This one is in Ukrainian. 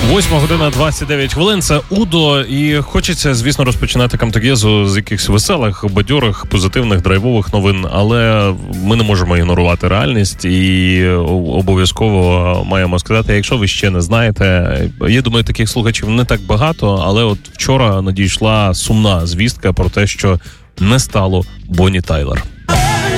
8:29 хвилин, це Удо, і хочеться, звісно, розпочинати Камтагезу з якихось веселих, бадьорих, позитивних, драйвових новин, але ми не можемо ігнорувати реальність і обов'язково маємо сказати, якщо ви ще не знаєте, я думаю, таких слухачів не так багато, але от вчора надійшла сумна звістка про те, що не стало Бонні Тайлер.